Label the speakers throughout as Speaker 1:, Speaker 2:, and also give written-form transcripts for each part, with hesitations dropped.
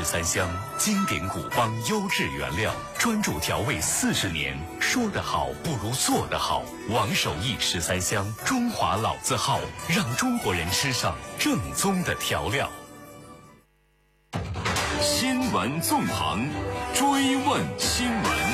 Speaker 1: 13香，经典古方优质原料，专注调味40年。说得好不如做得好，王守义13香，中华老字号，让中国人吃上正宗的调料。
Speaker 2: 新闻纵横，追问新闻。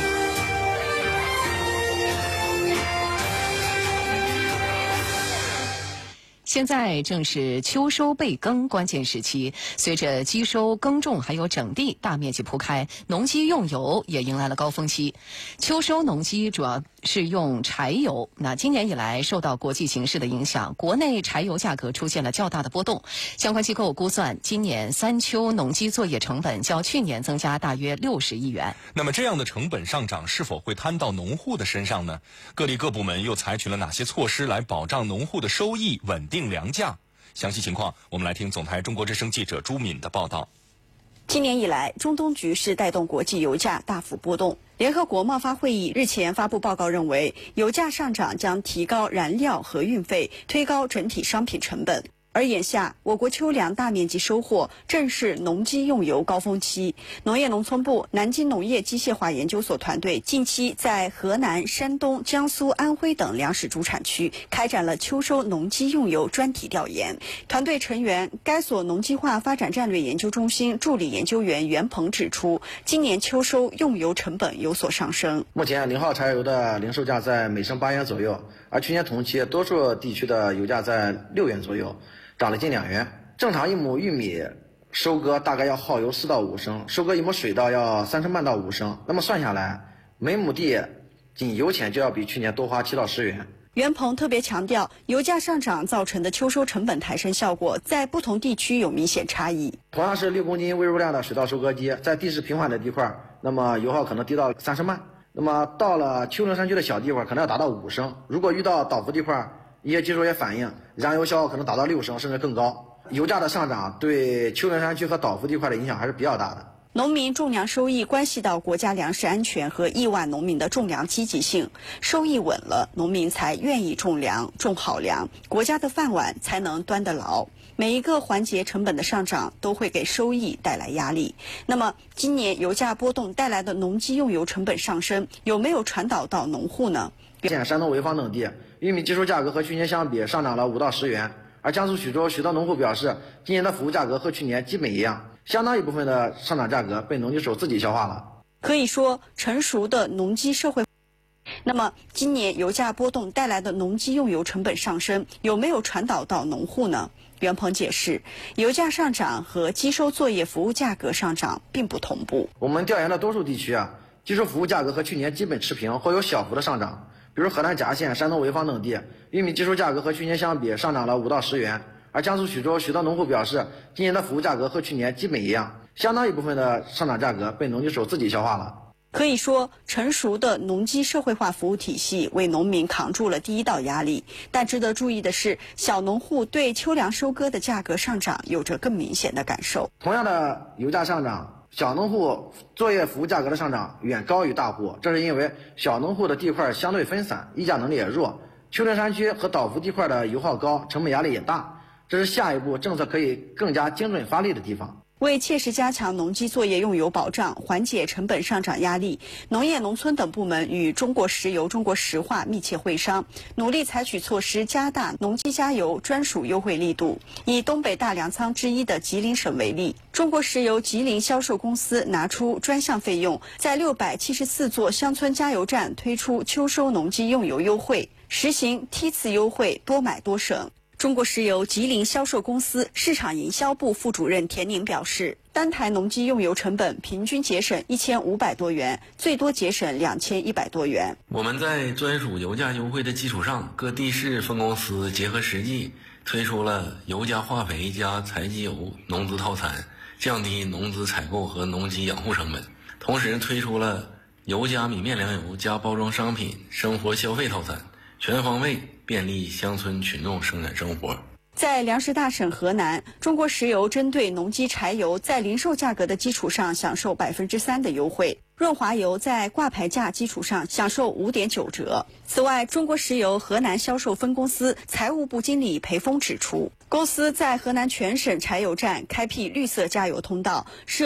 Speaker 3: 现在正是秋收备耕关键时期，随着机收、耕种还有整地大面积铺开，农机用油也迎来了高峰期。秋收农机主要是用柴油，那今年以来受到国际形势的影响，国内柴油价格出现了较大的波动。相关机构估算，今年3秋农机作业成本较去年增加大约60亿元。
Speaker 4: 那么这样的成本上涨是否会摊到农户的身上呢？各地各部门又采取了哪些措施来保障农户的收益稳定粮价？详细情况我们来听总台中国之声记者朱敏的报道。
Speaker 5: 今年以来，中东局势带动国际油价大幅波动。联合国贸发会议日前发布报告认为，油价上涨将提高燃料和运费，推高整体商品成本。而眼下，我国秋粮大面积收获，正是农机用油高峰期。农业农村部南京农业机械化研究所团队近期在河南、山东、江苏、安徽等粮食主产区开展了秋收农机用油专题调研。团队成员、该所农机化发展战略研究中心助理研究员袁鹏指出，今年秋收用油成本有所上升。
Speaker 6: 目前0号柴油的零售价在每升8元左右，而去年同期多数地区的油价在6元左右。涨了近2元。正常一亩玉米收割大概要耗油4到5升，收割一亩水稻要3升半到5升。那么算下来，每亩地仅油钱就要比去年多花7到10元。
Speaker 5: 袁鹏特别强调，油价上涨造成的秋收成本抬升效果在不同地区有明显差异。
Speaker 6: 同样是6公斤微入量的水稻收割机，在地势平缓的地块，那么油耗可能低到3升半。那么到了丘陵山区的小地块，可能要达到5升。如果遇到倒伏地块，一些技术也反映，燃油消耗可能达到6升甚至更高。油价的上涨对丘陵山区和倒伏地块的影响还是比较大的。
Speaker 5: 农民种粮收益关系到国家粮食安全和亿万农民的种粮积极性，收益稳了，农民才愿意种粮，种好粮，国家的饭碗才能端得牢。每一个环节成本的上涨都会给收益带来压力。那么今年油价波动带来的农机用油成本上升，有没有传导到农户呢？
Speaker 6: 现山东潍坊等地玉米基数价格和去年相比上涨了5到10元，而江苏徐州许多农户表示，今年的服务价格和去年基本一样，相当一部分的上涨价格被农机手自己消化了。
Speaker 5: 可以说，成熟的农机社会。那么今年油价波动带来的农机用油成本上升，有没有传导到农户呢？袁鹏解释，油价上涨和机收作业服务价格上涨并不同步。
Speaker 6: 我们调研的多数地区机收服务价格和去年基本持平或有小幅的上涨。比如河南贾县、山东潍坊等地，玉米基数价格和去年相比上涨了5到10元，而江苏徐州许多农户表示，今年的服务价格和去年基本一样，相当一部分的上涨价格被农机手自己消化了。
Speaker 5: 可以说，成熟的农机社会化服务体系为农民扛住了第一道压力。但值得注意的是，小农户对秋粮收割的价格上涨有着更明显的感受。
Speaker 6: 同样的油价上涨，小农户作业服务价格的上涨远高于大户，这是因为小农户的地块相对分散，议价能力也弱，丘陵山区和倒伏地块的油耗高，成本压力也大，这是下一步政策可以更加精准发力的地方。
Speaker 5: 为切实加强农机作业用油保障，缓解成本上涨压力，农业农村等部门与中国石油、中国石化密切会商，努力采取措施加大农机加油专属优惠力度。以东北大粮仓之一的吉林省为例，中国石油吉林销售公司拿出专项费用，在674座乡村加油站推出秋收农机用油优惠，实行梯次优惠，多买多省。中国石油吉林销售公司市场营销部副主任田宁表示，单台农机用油成本平均节省1500多元，最多节省2100多元。
Speaker 7: 我们在专属油价优惠的基础上，各地市分公司结合实际推出了油加化肥加柴机油农资套餐，降低农资采购和农机养护成本。同时推出了油加米面粮油加包装商品生活消费套餐，全方位便利乡村群众生产生活。
Speaker 5: 在粮食大省河南，中国石油针对农机柴油在零售价格的基础上享受3%的优惠，润滑油在挂牌价基础上享受5.9折。此外，中国石油河南销售分公司财务部经理裴峰指出，公司在河南全省柴油站开辟绿色加油通道，设